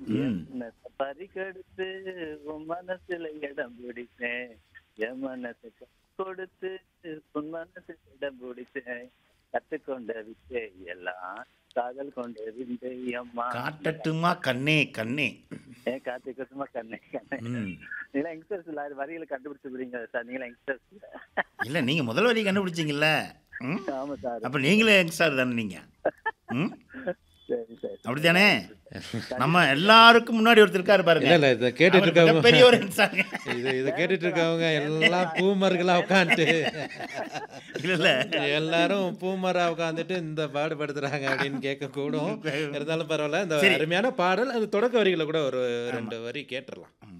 என் ம். மனச பறிகொடுத்து உன் மனசுல இடம் பிடிச்சேன். என் மனசை கொடுத்து உன் மனசுல இடம் பிடிச்சேன். கத்துக்கொண்ட வித்தை எல்லாம் காதல் கொண்ட விந்தை அம்மா. காட்டட்டுமா கண்ணே கண்ணே. ஏன் காத்துக்கட்டுமா கண்ணே கண்ணே. ம். நீங்களா யங்ஸ்டர்ஸ் வரிகளை கண்டுபிடிச்சிருக்கீங்க சார். நீங்களா யங்ஸ்டர்ஸ். இல்ல நீங்க முதல் வரி கண்டுபிடிச்சீங்கல்ல. ம். ஆமா சார். அப்ப நீங்களே யங்ஸ்டர் தானே நீங்க. ம். சரி சரி. அப்படித்தானே? நம்ம எல்லாருக்கும் முன்னாடி ஒருத்தர் இருக்காரு இல்ல பாருங்க. இல்ல இதை கேட்டுட்டு அவர் இருக்கவங்க மிகப்பெரிய ஒரு யங்ஸ்டர். இதை கேட்டுட்டு இருக்கவங்க எல்லாம் பூமர்களா உட்காந்துட்டு இல்ல இல்ல. எல்லாரும் பூமரா உட்காந்துட்டு இந்த பாடுபடுத்துறாங்க அப்படின்னு கேட்க கூடும். இருந்தாலும் பரவாயில்ல. இந்த சரி. அருமையான பாடல் அது தொடக்க வரிகளை கூட ஒரு ஆமா. 2 வரி கேட்டுறலாம். ம்.